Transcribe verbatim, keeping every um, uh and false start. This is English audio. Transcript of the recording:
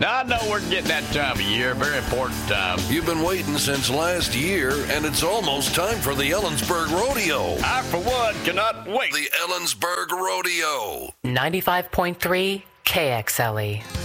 Now, I know we're getting that time of year, very important time. You've been waiting since last year, and it's almost time for the Ellensburg Rodeo. I, for one, cannot wait. The Ellensburg Rodeo. ninety-five point three K X L E.